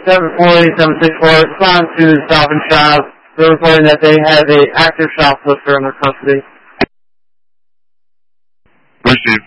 740-764, respond to Stop and Shop. They're reporting that they have an active shoplifter in their custody. Push it.